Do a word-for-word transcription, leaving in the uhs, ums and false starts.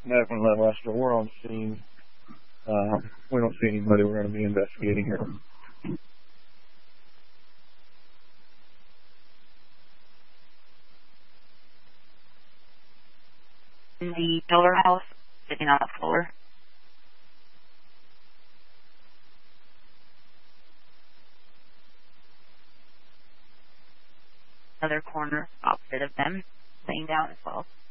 Definitely let Lester. We're on scene. Uh, we don't see anybody. We're going to be investigating here. In the pillar house, sitting on the floor. Other corner opposite of them, laying down as well.